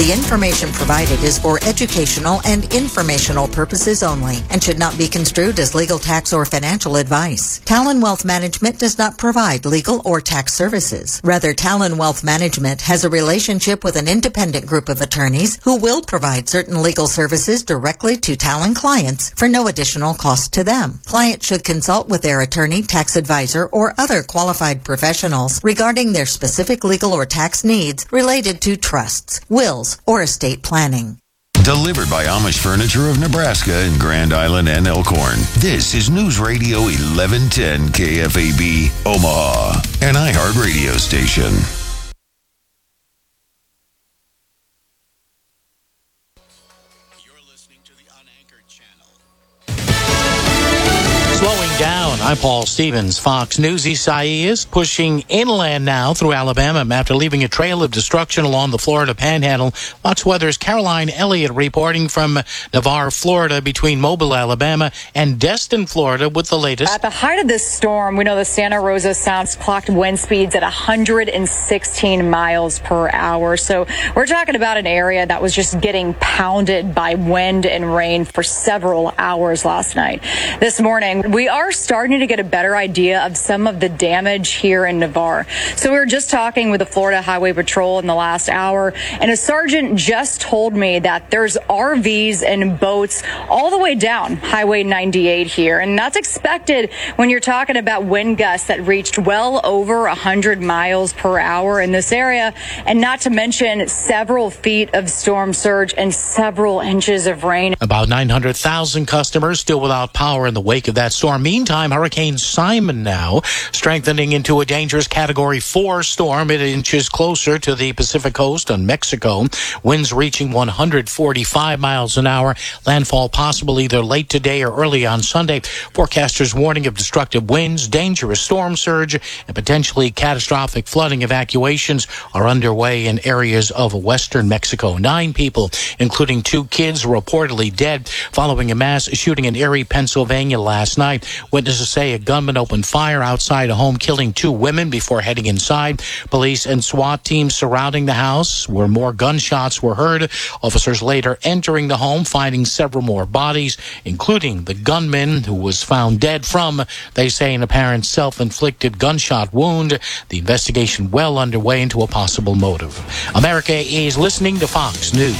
The information provided is for educational and informational purposes only and should not be construed as legal, tax, or financial advice. Talon Wealth Management does not provide legal or tax services. Rather, Talon Wealth Management has a relationship with an independent group of attorneys who will provide certain legal services directly to Talon clients for no additional cost to them. Clients should consult with their attorney, tax advisor, or other qualified professionals regarding their specific legal or tax needs related to trusts, wills, or estate planning. Delivered by Amish Furniture of Nebraska in Grand Island and Elkhorn. This is News Radio 1110 KFAB, Omaha, an iHeart radio station. Slowing down. I'm Paul Stevens, Fox News. Isaias pushing inland now through Alabama after leaving a trail of destruction along the Florida Panhandle. Fox Weather's Caroline Elliott reporting from Navarre, Florida, between Mobile, Alabama, and Destin, Florida, with the latest. At the height of this storm, we know the Santa Rosa Sound clocked wind speeds at 116 miles per hour. So we're talking about an area that was just getting pounded by wind and rain for several hours last night. This morning, we are starting to get a better idea of some of the damage here in Navarre. So we were just talking with the Florida Highway Patrol in the last hour, and a sergeant just told me that there's RVs and boats all the way down Highway 98 here. And that's expected when you're talking about wind gusts that reached well over 100 miles per hour in this area, and not to mention several feet of storm surge and several inches of rain. About 900,000 customers still without power in the wake of that storm. Meantime, Hurricane Simon now strengthening into a dangerous Category 4 storm. It inches closer to the Pacific coast on Mexico. Winds reaching 145 miles an hour. Landfall possible either late today or early on Sunday. Forecasters warning of destructive winds, dangerous storm surge, and potentially catastrophic flooding. Evacuations are underway in areas of western Mexico. 9 people, including 2 kids, reportedly dead following a mass shooting in Erie, Pennsylvania last night. Witnesses say a gunman opened fire outside a home, killing 2 women before heading inside. Police and SWAT teams surrounding the house where more gunshots were heard. Officers later entering the home, finding several more bodies, including the gunman who was found dead from, they say, an apparent self-inflicted gunshot wound. The investigation well underway into a possible motive. America is listening to Fox News.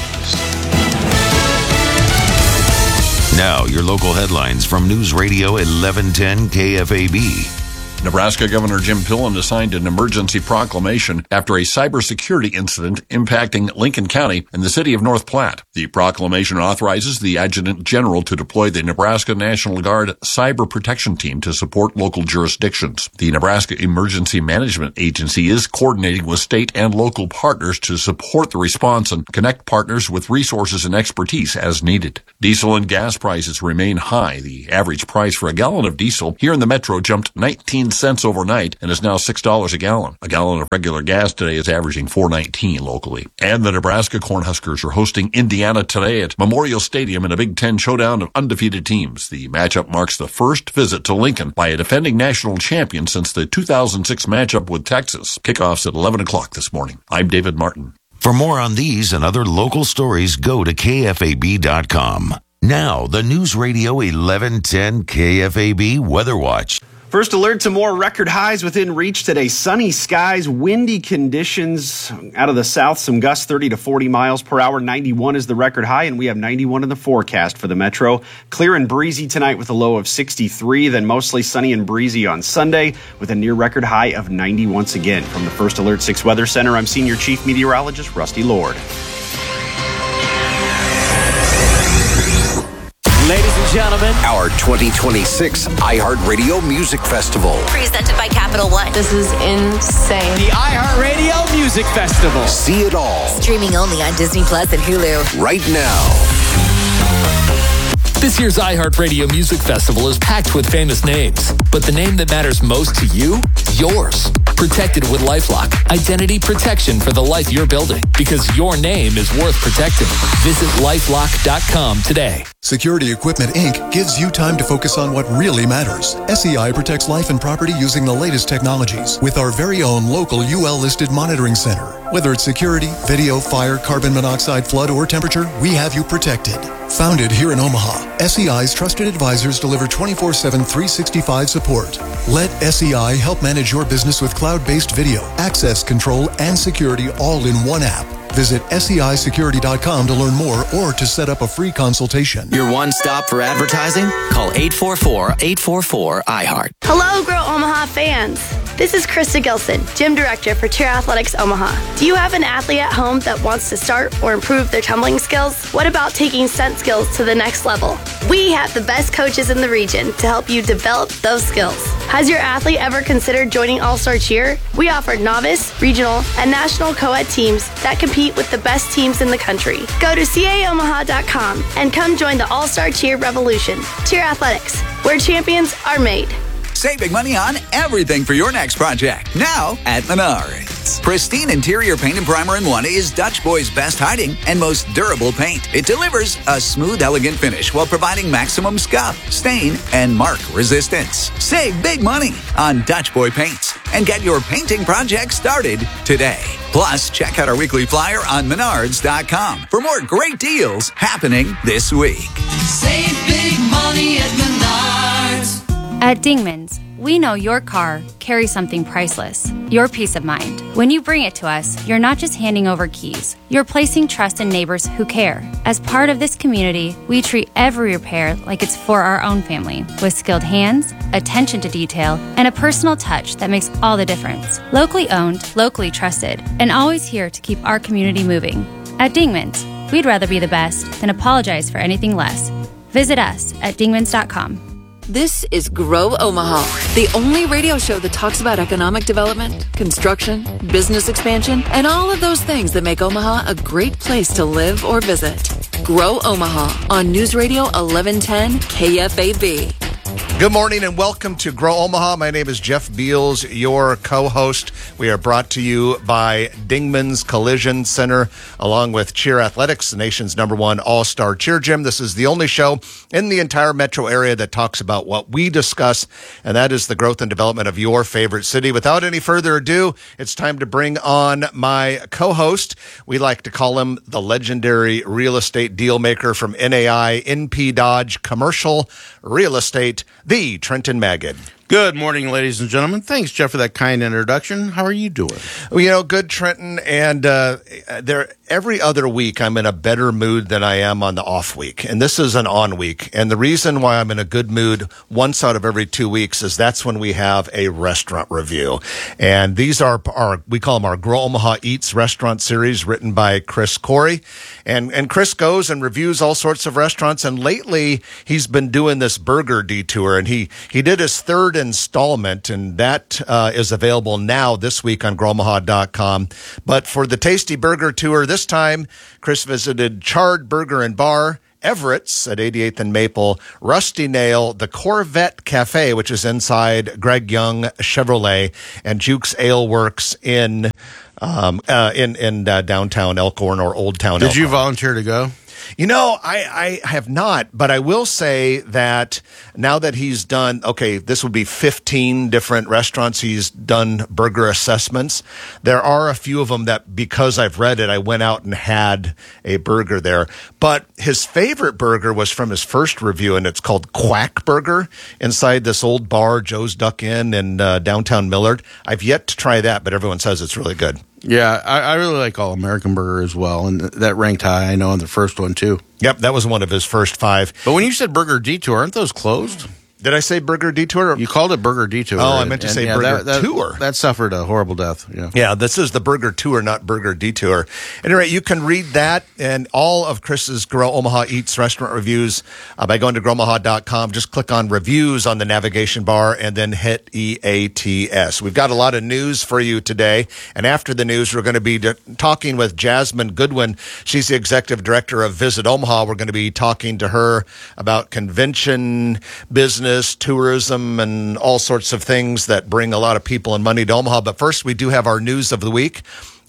Now, your local headlines from News Radio 1110 KFAB. Nebraska Governor Jim Pillen signed an emergency proclamation after a cybersecurity incident impacting Lincoln County and the city of North Platte. The proclamation authorizes the Adjutant General to deploy the Nebraska National Guard Cyber Protection Team to support local jurisdictions. The Nebraska Emergency Management Agency is coordinating with state and local partners to support the response and connect partners with resources and expertise as needed. Diesel and gas prices remain high. The average price for a gallon of diesel here in the metro jumped 19 cents overnight and is now $6 a gallon. A gallon of regular gas today is averaging $4.19 locally. And the Nebraska Cornhuskers are hosting Indiana today at Memorial Stadium in a Big Ten showdown of undefeated teams. The matchup marks the first visit to Lincoln by a defending national champion since the 2006 matchup with Texas. Kickoffs at 11 o'clock this morning. I'm David Martin. For more on these and other local stories, go to KFAB.com. Now, the News Radio 1110 KFAB Weather Watch. First alert to more record highs within reach today. Sunny skies, windy conditions out of the south. Some gusts 30 to 40 miles per hour. 91 is the record high, and we have 91 in the forecast for the metro. Clear and breezy tonight with a low of 63. Then mostly sunny and breezy on Sunday with a near record high of 90 once again. From the First Alert 6 Weather Center, I'm Senior Chief Meteorologist Rusty Lord. Ladies and gentlemen, our 2026 iHeartRadio Music Festival. Presented by Capital One. This is insane. The iHeartRadio Music Festival. See it all. Streaming only on Disney Plus and Hulu. Right now. This year's iHeartRadio Music Festival is packed with famous names. But the name that matters most to you? Yours. Protected with LifeLock. Identity protection for the life you're building. Because your name is worth protecting. Visit LifeLock.com today. Security Equipment, Inc. gives you time to focus on what really matters. SEI protects life and property using the latest technologies with our very own local UL-listed monitoring center. Whether it's security, video, fire, carbon monoxide, flood, or temperature, we have you protected. Founded here in Omaha, SEI's trusted advisors deliver 24/7, 365 support. Let SEI help manage your business with cloud-based video, access control, and security all in one app. Visit seisecurity.com to learn more or to set up a free consultation. Your one stop for advertising? Call 844-844-iHeart. Hello, Grow Omaha fans. This is Krista Gilson, Gym Director for Cheer Athletics Omaha. Do you have an athlete at home that wants to start or improve their tumbling skills? What about taking stunt skills to the next level? We have the best coaches in the region to help you develop those skills. Has your athlete ever considered joining All-Star Cheer? We offer novice, regional, and national co-ed teams that compete with the best teams in the country. Go to caomaha.com and come join the All-Star Cheer Revolution. Cheer Athletics, where champions are made. Save big money on everything for your next project. Now at Menards. Pristine interior paint and primer in one is Dutch Boy's best hiding and most durable paint. It delivers a smooth, elegant finish while providing maximum scuff, stain, and mark resistance. Save big money on Dutch Boy paints and get your painting project started today. Plus, check out our weekly flyer on Menards.com for more great deals happening this week. Save big money at Menards. At Dingman's, we know your car carries something priceless, your peace of mind. When you bring it to us, you're not just handing over keys. You're placing trust in neighbors who care. As part of this community, we treat every repair like it's for our own family, with skilled hands, attention to detail, and a personal touch that makes all the difference. Locally owned, locally trusted, and always here to keep our community moving. At Dingman's, we'd rather be the best than apologize for anything less. Visit us at dingmans.com. This is Grow Omaha, the only radio show that talks about economic development, construction, business expansion, and all of those things that make Omaha a great place to live or visit. Grow Omaha on News Radio 1110 KFAB. Good morning and welcome to Grow Omaha. My name is Jeff Beals, your co-host. We are brought to you by Dingman's Collision Center, along with Cheer Athletics, the nation's #1 all-star cheer gym. This is the only show in the entire metro area that talks about what we discuss, and that is the growth and development of your favorite city. Without any further ado, it's time to bring on my co-host. We like to call him the legendary real estate deal maker from NAI, NP Dodge Commercial Real Estate, the Trenton Magid. Good morning, ladies and gentlemen. Thanks, Jeff, for that kind introduction. How are you doing? Well, good, Trenton. And every other week, I'm in a better mood than I am on the off week. And this is an on week. And the reason why I'm in a good mood once out of every 2 weeks is that's when we have a restaurant review. And these are we call them our Grow Omaha Eats restaurant series, written by Chris Corey. And Chris goes and reviews all sorts of restaurants. And lately, he's been doing this burger detour. And he did his third installment, and that is available now this week on growomaha.com. But for the Tasty Burger Tour this time, Chris visited Charred Burger and Bar, Everett's at 88th and Maple, Rusty Nail, the Corvette Cafe, which is inside Greg Young Chevrolet, and Jukes Ale Works in downtown Elkhorn or Old Town Elkhorn. Did you volunteer to go? You know, I have not, but I will say that now that he's done, this would be 15 different restaurants he's done burger assessments. There are a few of them that, because I've read it, I went out and had a burger there. But his favorite burger was from his first review, and it's called Quack Burger inside this old bar, Joe's Duck Inn in downtown Millard. I've yet to try that, but everyone says it's really good. Yeah, I really like All American Burger as well, and that ranked high, I know, on the first one, too. Yep, that was one of his first 5. But when you said Burger Detour, aren't those closed? Did I say Burger Detour? You called it Burger Detour. Oh, I meant to say Burger Tour. That suffered a horrible death. Yeah, this is the Burger Tour, not Burger Detour. At any rate, you can read that and all of Chris's Grow Omaha Eats restaurant reviews by going to growomaha.com. Just click on reviews on the navigation bar and then hit EATS. We've got a lot of news for you today. And after the news, we're going to be talking with Jasmine Goodwin. She's the executive director of Visit Omaha. We're going to be talking to her about convention business, tourism, and all sorts of things that bring a lot of people and money to Omaha. But first, we do have our news of the week.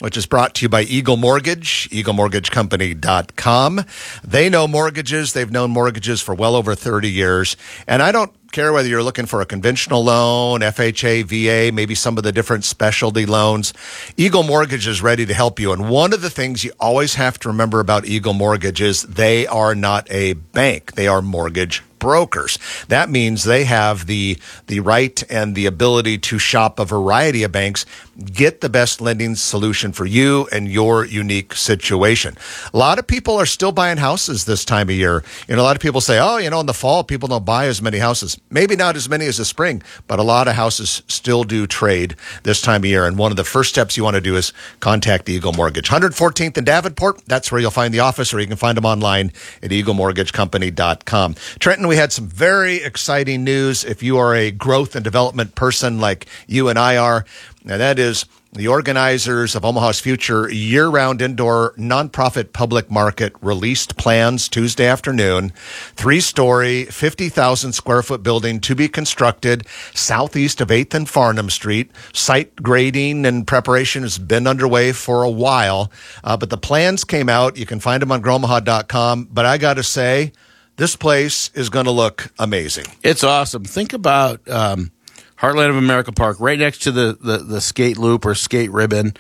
which is brought to you by Eagle Mortgage, EagleMortgageCompany.com. They know mortgages. They've known mortgages for well over 30 years. And I don't care whether you're looking for a conventional loan, FHA, VA, maybe some of the different specialty loans. Eagle Mortgage is ready to help you. And one of the things you always have to remember about Eagle Mortgage is they are not a bank. They are mortgage brokers. That means they have the right and the ability to shop a variety of banks, get the best lending solution for you and your unique situation. A lot of people are still buying houses this time of year. A lot of people say, in the fall, people don't buy as many houses. Maybe not as many as the spring, but a lot of houses still do trade this time of year. And one of the first steps you want to do is contact Eagle Mortgage. 114th in Davenport. That's where you'll find the office, or you can find them online at EagleMortgageCompany.com. Trenton, we had some very exciting news. If you are a growth and development person like you and I are, and that is the organizers of Omaha's Future year-round indoor nonprofit public market released plans Tuesday afternoon. 3-story, 50,000 square foot building to be constructed southeast of 8th and Farnham Street. Site grading and preparation has been underway for a while, but the plans came out. You can find them on growomaha.com. But I got to say, this place is going to look amazing. It's awesome. Think about Heartland of America Park, right next to the skate loop or skate ribbon.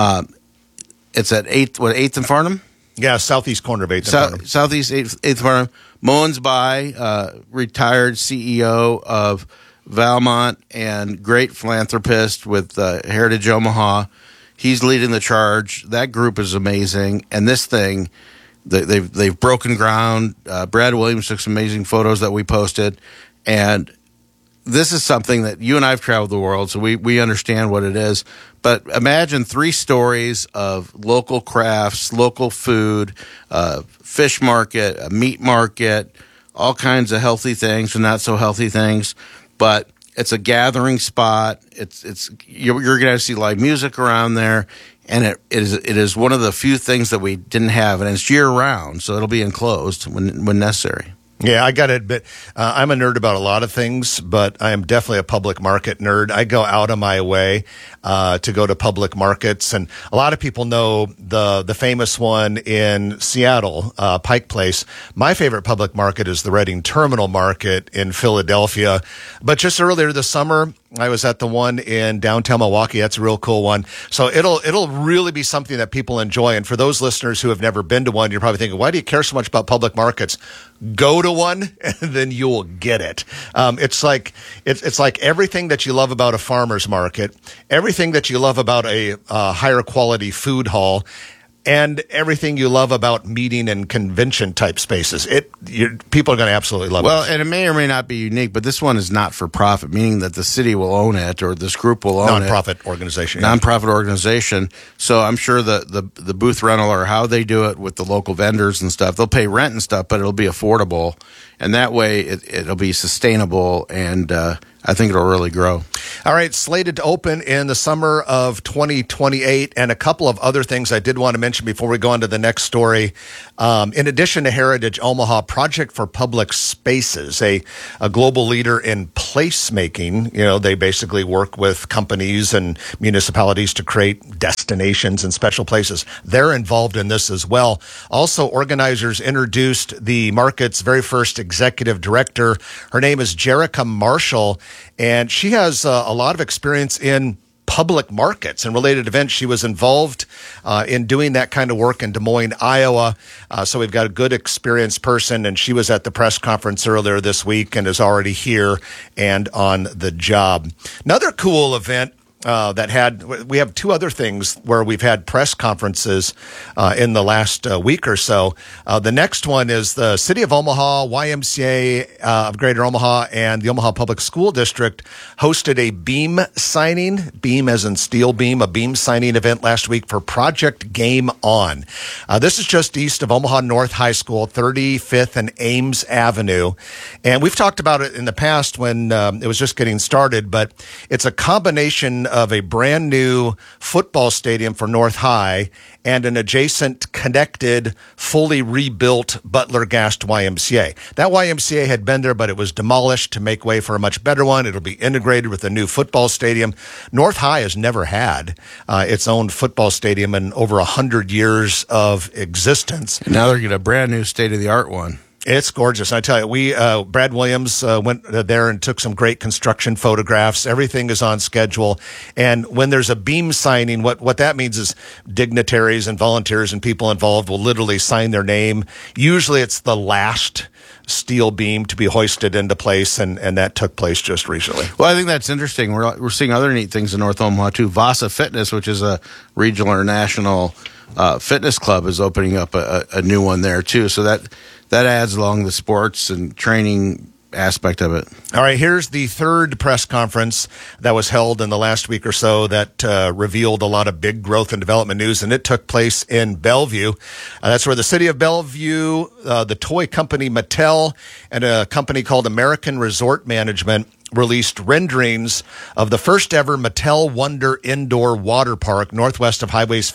It's at 8th and Farnham? Yeah, southeast corner of 8th and Farnham. Southeast 8th Farnham. Moens Bai, retired CEO of Valmont and great philanthropist with Heritage Omaha. He's leading the charge. That group is amazing. And this thing, they've broken ground. Brad Williams took some amazing photos that we posted. And this is something that you and I have traveled the world, so we understand what it is. But imagine 3 stories of local crafts, local food, fish market, a meat market, all kinds of healthy things and not so healthy things. But it's a gathering spot. You're going to see live music around there. And it is one of the few things that we didn't have, and it's year round, so it'll be enclosed when necessary. Yeah, I got to admit, I'm a nerd about a lot of things, but I am definitely a public market nerd. I go out of my way to go to public markets, and a lot of people know the famous one in Seattle, Pike Place. My favorite public market is the Reading Terminal Market in Philadelphia. But just earlier this summer, I was at the one in downtown Milwaukee. That's a real cool one. So it'll really be something that people enjoy. And for those listeners who have never been to one, you're probably thinking, why do you care so much about public markets? Go to one, and then you will get it. It's like everything that you love about a farmer's market, everything that you love about a higher quality food hall, and everything you love about meeting and convention type spaces. People are going to absolutely love it. Well, and it may or may not be unique, but this one is not for profit, meaning that the city will own it or this group will own it. Nonprofit organization. Nonprofit organization. So I'm sure the booth rental or how they do it with the local vendors and stuff, they'll pay rent and stuff, but it'll be affordable. And that way it'll be sustainable, and I think it'll really grow. All right, slated to open in the summer of 2028, and a couple of other things I did want to mention before we go on to the next story. In addition to Heritage Omaha, Project for Public Spaces, a global leader in placemaking. They basically work with companies and municipalities to create destinations and special places. They're involved in this as well. Also, organizers introduced the market's very first executive director. Her name is Jerica Marshall, and she has a lot of experience in public markets and related events. She was involved in doing that kind of work in Des Moines, Iowa. So we've got a good experienced person, and she was at the press conference earlier this week and is already here and on the job. Another cool event we have 2 other things where we've had press conferences in the last week or so. The next one is the City of Omaha, YMCA of Greater Omaha, and the Omaha Public School District hosted a beam signing, beam as in steel beam, a beam signing event last week for Project Game On. This is just east of Omaha North High School, 35th and Ames Avenue. And we've talked about it in the past when it was just getting started, but it's a combination of a brand new football stadium for North High and an adjacent, connected, fully rebuilt Butler Gast YMCA. That YMCA had been there, but it was demolished to make way for a much better one. It'll be integrated with a new football stadium. North High has never had its own football stadium in over 100 years of existence. And now they're getting a brand new state-of-the-art one. It's gorgeous. I tell you, Brad Williams went there and took some great construction photographs. Everything is on schedule. And when there's a beam signing, what that means is dignitaries and volunteers and people involved will literally sign their name. Usually it's the last steel beam to be hoisted into place, and that took place just recently. Well, I think that's interesting. We're seeing other neat things in North Omaha, too. Vasa Fitness, which is a regional or national fitness club, is opening up a new one there, too. So that adds along the sports and training aspect of it. All right, here's the third press conference that was held in the last week or so that revealed a lot of big growth and development news, and it took place in Bellevue. That's where the city of Bellevue, the toy company Mattel, and a company called American Resort Management released renderings of the first ever Mattel Wonder Indoor Water Park northwest of Highways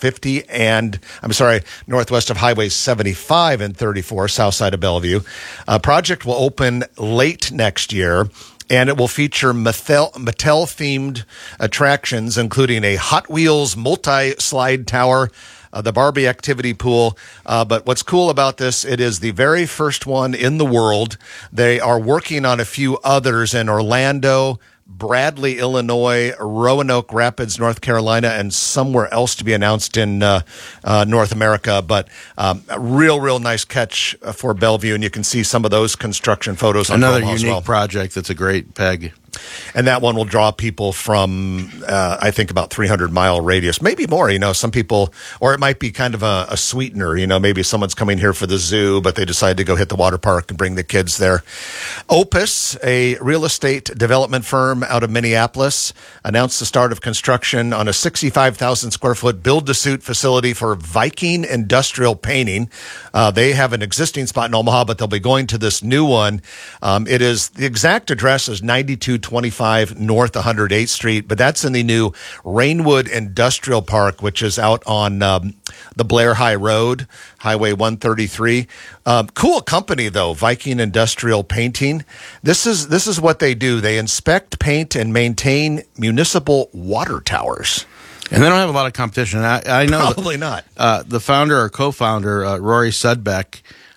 75 and 34, south side of Bellevue. Project will open late next year, and it will feature Mattel-themed attractions, including a Hot Wheels multi-slide tower, the Barbie activity pool. But what's cool about this, it is the very first one in the world. They are working on a few others in Orlando, Bradley, Illinois, Roanoke Rapids, North Carolina, and somewhere else to be announced in North America. But a real nice catch for Bellevue, and you can see some of those construction photos on another Omaha unique as well. project that's a great peg. And that one will draw people from, I think, about 300-mile radius, maybe more. Some people, or it might be kind of a sweetener. Maybe someone's coming here for the zoo, but they decide to go hit the water park and bring the kids there. Opus, a real estate development firm out of Minneapolis, announced the start of construction on a 65,000 square foot build-to-suit facility for Viking Industrial Painting. They have an existing spot in Omaha, but they'll be going to this new one. The exact address is 9225 North 108th Street, but that's in the new Rainwood Industrial Park, which is out on the Blair High Road, Highway 133. Cool company, though, Viking Industrial Painting. This is what they do. They inspect, paint, and maintain municipal water towers. And they don't have a lot of competition. I know probably not. The founder or co-founder, Rory Sudbeck,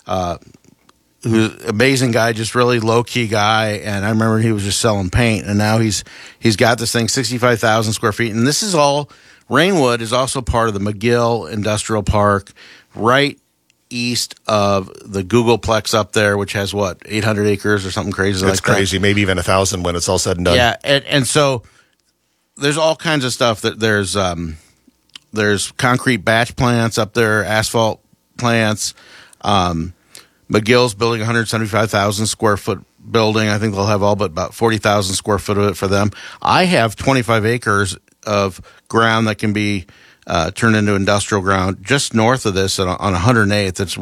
who's an amazing guy, just really low-key guy, and I remember he was just selling paint, and now he's got this thing, 65,000 square feet, and this is all, Rainwood is also part of the McGill Industrial Park, right east of the Googleplex up there, which has, 800 acres or something crazy like that? It's crazy, maybe even 1,000 when it's all said and done. Yeah, and so there's all kinds of stuff. There's concrete batch plants up there, asphalt plants, McGill's building 175,000 square foot building. I think they'll have all but about 40,000 square foot of it for them. I have 25 acres of ground that can be turned into industrial ground just north of this on 108th. It's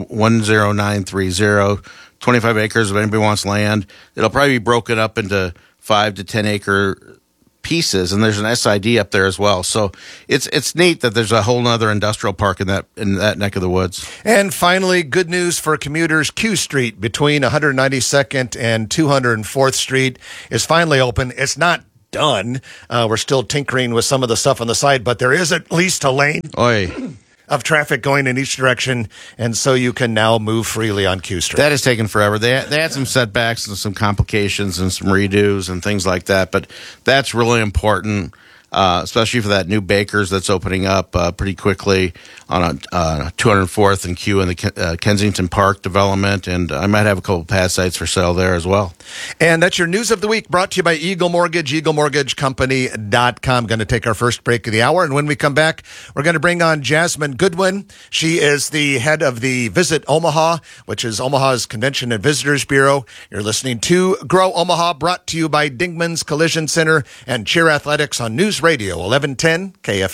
10930, 25 acres if anybody wants land. It'll probably be broken up into 5 to 10 acre pieces, and there's an SID up there as well. So it's neat that there's a whole nother industrial park in that neck of the woods. And finally, good news for commuters. Q Street between 192nd and 204th Street is finally open. It's not done. We're still tinkering with some of the stuff on the side, but there is at least a lane of traffic going in each direction, and so you can now move freely on Q Street. That has taken forever. They had some setbacks and some complications and some redos and things like that, but that's really important, especially for that new Baker's that's opening up pretty quickly on 204th and Q in the Kensington Park development, and I might have a couple pad sites for sale there as well. And that's your news of the week, brought to you by Eagle Mortgage, EagleMortgageCompany.com. Going to take our first break of the hour, and when we come back, we're going to bring on Jasmine Goodwin. She is the head of the Visit Omaha, which is Omaha's Convention and Visitors Bureau. You're listening to Grow Omaha, brought to you by Dingman's Collision Center and Cheer Athletics on News Radio 1110 KFAB.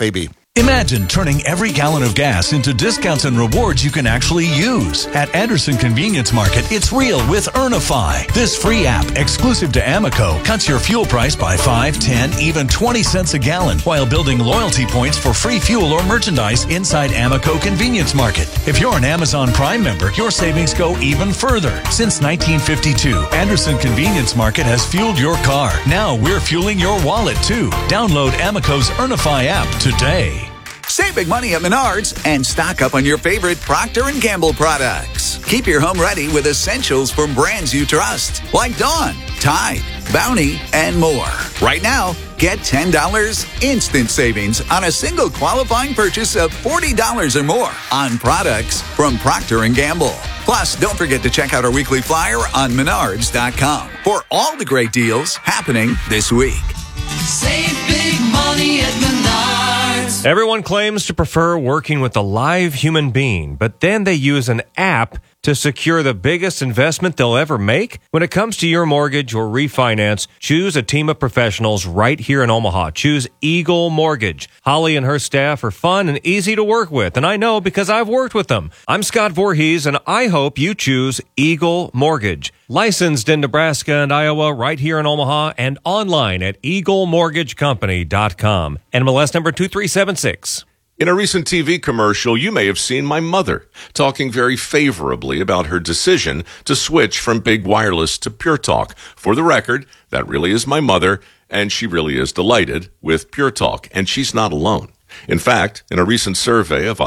Imagine turning every gallon of gas into discounts and rewards you can actually use. At Anderson Convenience Market, it's real with Earnify. This free app, exclusive to Amoco, cuts your fuel price by 5, 10, even 20 cents a gallon, while building loyalty points for free fuel or merchandise inside Amoco Convenience Market. If you're an Amazon Prime member, your savings go even further. Since 1952, Anderson Convenience Market has fueled your car. Now we're fueling your wallet, too. Download Amoco's Earnify app today. Save big money at Menards and stock up on your favorite Procter & Gamble products. Keep your home ready with essentials from brands you trust, like Dawn, Tide, Bounty, and more. Right now, get $10 instant savings on a single qualifying purchase of $40 or more on products from Procter & Gamble. Plus, don't forget to check out our weekly flyer on Menards.com for all the great deals happening this week. Save big money at Menards. Everyone claims to prefer working with a live human being, but then they use an app to secure the biggest investment they'll ever make? When it comes to your mortgage or refinance, choose a team of professionals right here in Omaha. Choose Eagle Mortgage. Holly and her staff are fun and easy to work with, and I know because I've worked with them. I'm Scott Voorhees, and I hope you choose Eagle Mortgage. Licensed in Nebraska and Iowa, right here in Omaha, and online at eaglemortgagecompany.com. NMLS number 2376. In a recent TV commercial, you may have seen my mother talking very favorably about her decision to switch from Big Wireless to Pure Talk. For the record, that really is my mother, and she really is delighted with Pure Talk, and she's not alone. In fact, in a recent survey of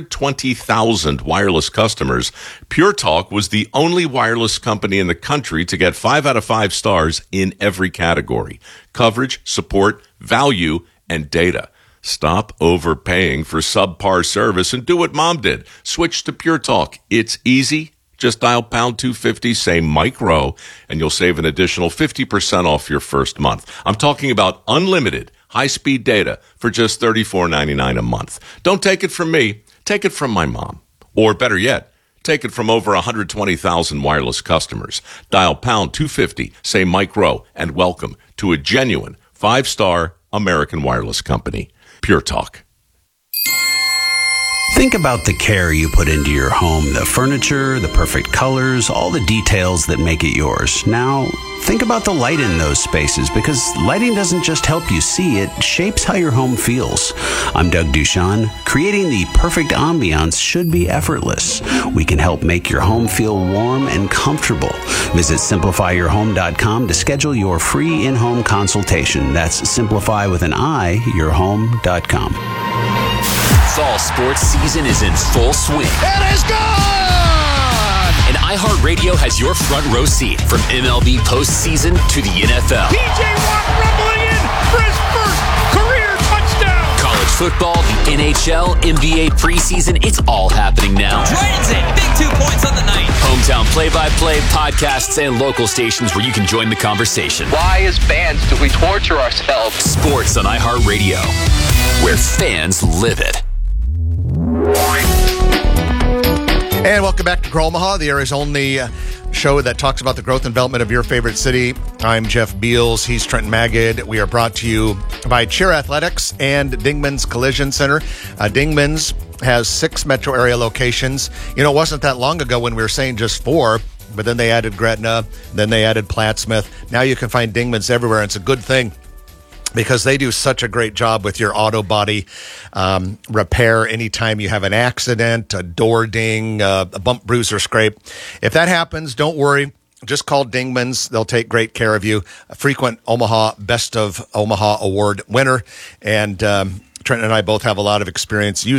120,000 wireless customers, Pure Talk was the only wireless company in the country to get 5 out of 5 stars in every category: coverage, support, value, and data. Stop overpaying for subpar service and do what Mom did. Switch to Pure Talk. It's easy. Just dial pound 250, say Mike Rowe, and you'll save an additional 50% off your first month. I'm talking about unlimited high-speed data for just $34.99 a month. Don't take it from me. Take it from my mom. Or better yet, take it from over 120,000 wireless customers. Dial pound 250, say Mike Rowe, and welcome to a genuine 5-star American wireless company. Pure Talk. Think about the care you put into your home, the furniture, the perfect colors, all the details that make it yours. Now, think about the light in those spaces, because lighting doesn't just help you see, it shapes how your home feels. I'm Doug Duchan. Creating the perfect ambiance should be effortless. We can help make your home feel warm and comfortable. Visit simplifyyourhome.com to schedule your free in-home consultation. That's simplify with an I, yourhome.com. Fall sports season is in full swing. It is gone! And iHeartRadio has your front row seat from MLB postseason to the NFL. P.J. Watt rumbling in for his first career touchdown! College football, the NHL, NBA preseason, it's all happening now. Dragons in, big 2 points on the night. Hometown play-by-play, podcasts, and local stations where you can join the conversation. Why, as fans, do we torture ourselves? Sports on iHeartRadio, where fans live it. And welcome back to Grow Omaha, the area's only show that talks about the growth and development of your favorite city. I'm Jeff Beals. He's Trenton Magid. We are brought to you by Cheer Athletics and Dingman's Collision Center. Dingman's has 6 metro area locations. You know, it wasn't that long ago when we were saying just 4, but then they added Gretna, then they added Plattsmouth. Now you can find Dingman's everywhere, and it's a good thing, because they do such a great job with your auto body repair anytime you have an accident, a door ding, a bump, bruise, or scrape. If that happens, don't worry. Just call Dingman's. They'll take great care of you. A frequent Omaha Best of Omaha Award winner. And Trent and I both have a lot of experience using